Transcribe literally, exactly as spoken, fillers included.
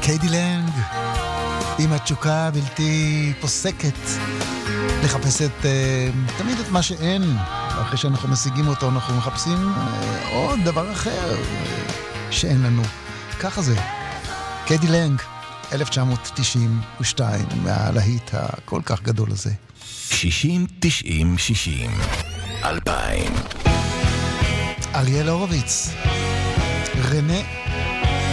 קיידי לנג, עם התשוקה הבלתי פוסקת, לחפש את, uh, תמיד את מה שאין, ואחרי שאנחנו משיגים אותו אנחנו מחפשים uh, עוד דבר אחר uh, שאין לנו. ככה זה. קיידי לנג, אלף תשע מאות תשעים ושתיים, מהלהיט הכל כך גדול הזה. שישים תשעים שישים אלפיים. אריאל הורוביץ, רנה